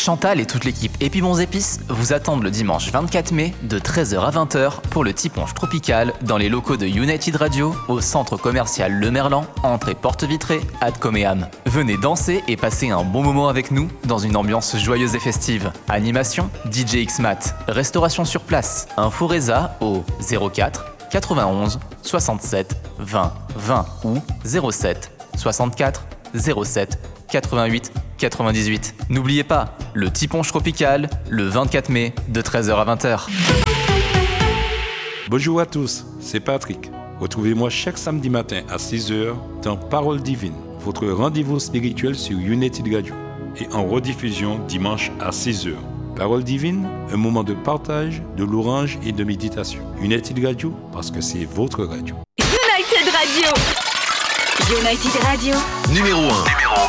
Chantal et toute l'équipe Épibons Épices vous attendent le dimanche 24 mai de 13h à 20h pour le Tiponche Tropical dans les locaux de United Radio au centre commercial Le Merlan, entrée porte vitrée, Adcoméam. Venez danser et passer un bon moment avec nous dans une ambiance joyeuse et festive. Animation, DJ Xmat, restauration sur place. Info Reza au 04 91 67 20 20 ou 07 64 07 88 98. N'oubliez pas, le Tiponche Tropical, le 24 mai, de 13h à 20h. Bonjour à tous, c'est Patrick. Retrouvez-moi chaque samedi matin à 6h dans Parole Divine, votre rendez-vous spirituel sur United Radio, et en rediffusion dimanche à 6h. Parole Divine, un moment de partage, de louange et de méditation. United Radio, parce que c'est votre radio. United Radio. United Radio. Numéro 1.